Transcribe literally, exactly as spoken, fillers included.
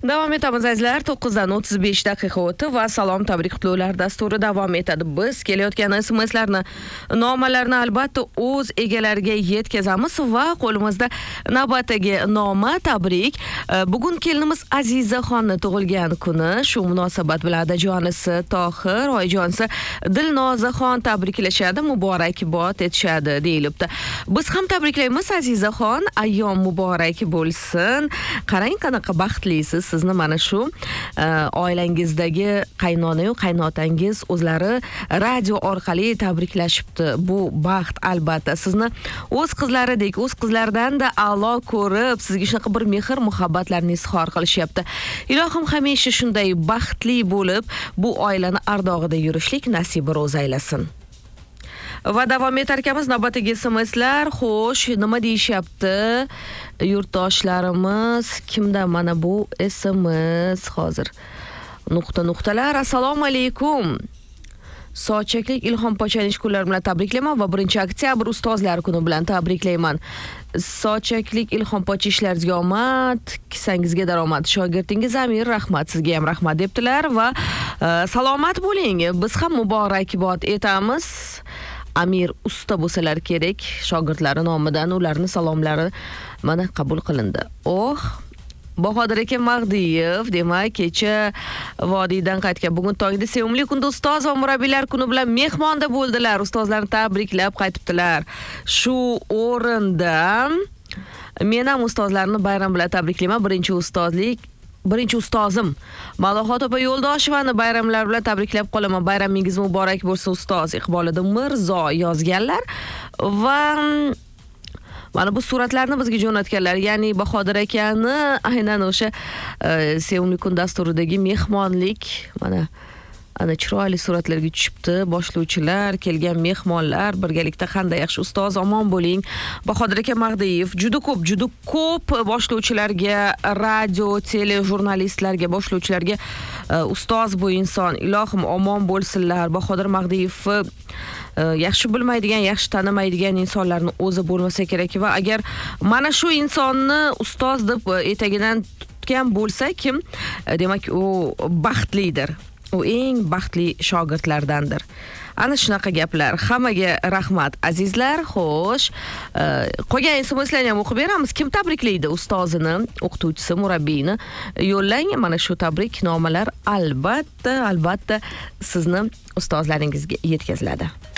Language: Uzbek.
Davom etamiz azizlar. to'qqiz dan o'ttiz besh daqiqa o'tdi va salom tabrik qutlug'lar dasturi davom etadi. Biz kelayotgan S M S'larni, nomalarni albatta o'z egalariga yetkazamiz va qo'limizda navbatdagi noma tabrik. Bugun kelinimiz Azizaxonni tug'ilgan kuni. Shu munosabat bilan adajonisi Tohir, oyijonisi Dilnozaxon tabriklashadi, muborakbod etishadi deyilibdi. Biz ham tabriklaymiz Azizaxon, ayyom muborak bo'lsin. Qarang qanaqa baxtlisiz. Sizni mana shu oilangizdagi qaynona-yu qaynotangiz o'zlari radio orqali tabriklashibdi. Bu baxt albatta. Sizni o'z qizlaridek, o'z qizlaridan-da a'lo ko'rib, sizga shunaqa bir mehr, muhabbatlarni izhor qilishyapti. Ilohim hamisha shunday baxtli bo'lib, bu oilani ardog'ida yurishlik nasibi ro'z aylasin. Va davom etar ekanmiz navbatdagi S M S'lar. Xo'sh, nima deyishyapti yurtdoshlarimiz? Kimda mana bu S M S hozir? Nuqta nuqtalar. Assalomu alaykum. Sochaklik Ilhom Pochanish kunlari bilan tabriklayman va birinchi oktyabr ustozlar kuni bilan tabriklayman. Sochaklik Ilhom Pochi, ishlaringizga omad, kisangizga daromad. Shogirdingiz Amir, rahmat, sizga ham rahmat debdilar va uh, salomat bo'ling. Biz ham muborakbod etamiz. Amir usta bo'lsalar kerak, shogirdlari nomidan ularning salomlari mana qabul qilindi. Oh, Bahodir aka Mag'diyev, demak, kecha vodiydan qaytgan. Bugun tongda sevimli kunda ustoz va murabbiylar kuni bilan mehmonda bo'ldilar. Ustozlarni tabriklab qaytibdilar. Shu o'rinda men ham ustozlarni bayram bilan tabriklayman. Birinchi ustozlik Birinchi ustozim Malohat opa Yo'ldoshevani bayramlar bilan tabriklab qolaman. Bayramingiz muborak bo'lsin ustoz. Iqboliddin Mirzo yozganlar va mana bu suratlarni bizga jo'natganlar. Ya'ni Bahodir akani aynan o'sha uh, sevimli kun dasturidagi mehmonlik mana ana chiroyli suratlarga tushibdi. Boshlovchilar, kelgan mehmonlar, birgalikda qanday yaxshi ustoz, omon bo'ling. Bahodir aka Mag'diyev juda ko'p, juda ko'p boshlovchilarga, radio, tele jurnalistlarga, boshlovchilarga uh, ustoz bu inson. Ilohim omon bo'lsinlar. Bahodir Mag'diyev yaxshi bilmaydigan, yaxshi tanimaydigan insonlarni o'zi bo'lmasa kerak va agar mana shu insonni ustoz deb etagidan tutgan bo'lsa kim, demak u baxtlidir. U eng baxtli shogirdlardandir. Ana shunaqa gaplar. Hammaga rahmat azizlar. Xo'sh, qolgan S M S'larni ham o'qib beramiz. Kim tabriklaydi ustozini, o'qituvchisi, murabbiyini? Yo'llang, mana shu tabriknomalar albatta, albatta sizni ustozlaringizga yetkaziladi.